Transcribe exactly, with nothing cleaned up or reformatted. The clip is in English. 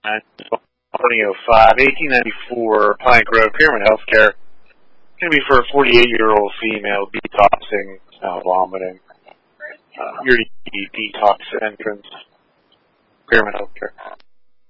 twenty oh five, eighteen ninety-four, Pine Grove, Pyramid Healthcare. Going to be for a forty-eight-year-old female detoxing, uh, vomiting. Uh, your detox entrance, Pyramid Healthcare.